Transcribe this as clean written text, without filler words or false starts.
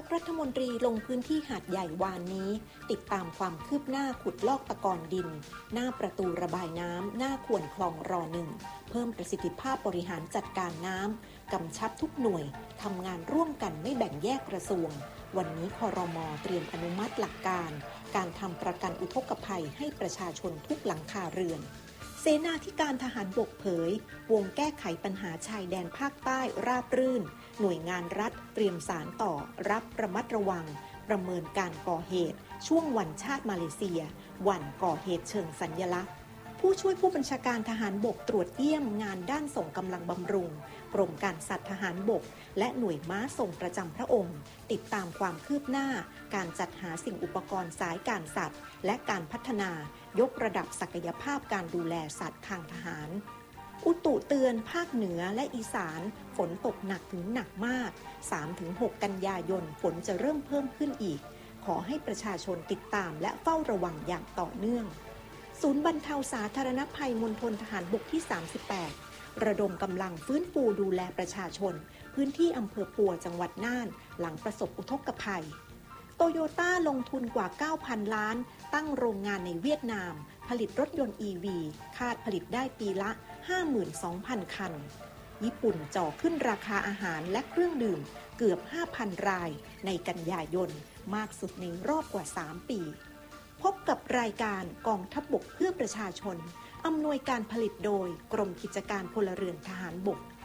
รัฐมนตรีลงพื้นที่หาดใหญ่วานนี้ติดตามความคืบหน้าขุดลอกตะกอนดินหน้าประตูระบายน้ำหน้าขวนคลองร.1 เพิ่มประสิทธิภาพบริหารจัดการน้ำกำชับทุกหน่วยทำงานร่วมกันไม่แบ่งแยกกระทรวงวันนี้ครม.เตรียมอนุมัติหลักการทำประกันอุทกภัยให้ประชาชนทุกหลังคาเรือนเสนาธิการทหารบกเผยวงแก้ไขปัญหาชายแดนภาคใต้ราบรื่นหน่วยงานรัฐเตรียมสารต่อรับระมัดระวังประเมินการก่อเหตุช่วงวันชาติมาเลเซียวันก่อเหตุเชิงสัญลักษณ์ผู้ช่วยผู้บัญชาการทหารบกตรวจเยี่ยมงานด้านส่งกำลังบำรุงกรมการสัตว์ทหารบกและหน่วยม้าส่งประจำพระองค์ติดตามความคืบหน้าการจัดหาสิ่งอุปกรณ์สายการสัตว์และการพัฒนายกระดับศักยภาพการดูแลสัตว์ทางทหารอุตุเตือนภาคเหนือและอีสานฝนตกหนักถึงหนักมาก 3-6 กันยายนฝนจะเริ่มเพิ่มขึ้นอีกขอให้ประชาชนติดตามและเฝ้าระวังอย่างต่อเนื่องศูนย์บรรเทาสาธารณภัยมณฑลทหารบกที่ 38 ระดมกำลังฟื้นฟูดูแลประชาชนพื้นที่อำเภอปัวจังหวัดน่านหลังประสบอุทกภัยโตโยต้าลงทุนกว่า 9,000 ล้านตั้งโรงงานในเวียดนามผลิตรถยนต์ EV คาดผลิตได้ปีละ 52,000 คันญี่ปุ่นจ่อขึ้นราคาอาหารและเครื่องดื่มเกือบ 5,000 รายในกันยายนมากสุดในรอบกว่า 3 ปีพบกับรายการกองทัพบกเพื่อประชาชนอำนวยการผลิตโดยกรมกิจการพลเรือนทหารบก